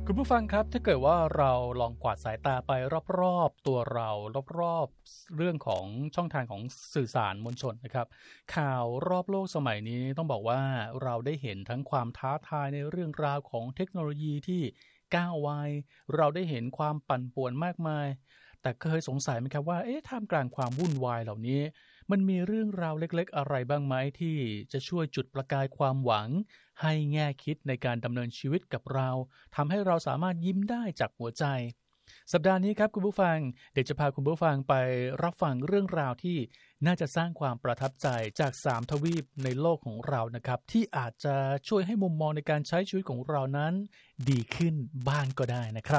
คุณผู้ฟังครับถ้าเกิดว่าเราลองกวาดสายตาไปรอบๆตัวเรารอบๆเรื่องของช่องทางของสื่อสารมวลชนนะครับข่าวรอบโลกสมัยนี้ต้องบอกว่าเราได้เห็นทั้งความท้าทายในเรื่องราวของเทคโนโลยีที่ก้าวไวเราได้เห็นความปั่นป่วนมากมายแต่เคยสงสัยไหมครับว่าท่ามกลางความวุ่นวายเหล่านี้มันมีเรื่องราวเล็กๆอะไรบ้างไหมที่จะช่วยจุดประกายความหวังให้แง่คิดในการดำเนินชีวิตกับเรา ทำให้เราสามารถยิ้มได้จากหัวใจสัปดาห์นี้ครับคุณผู้ฟังเดี๋ยวจะพาคุณผู้ฟังไปรับฟังเรื่องราวที่น่าจะสร้างความประทับใจจาก3ทวีปในโลกของเรานะครับที่อาจจะช่วยให้มุมมองในการใช้ชีวิตของเรานั้นดีขึ้นบ้างก็ได้นะครับ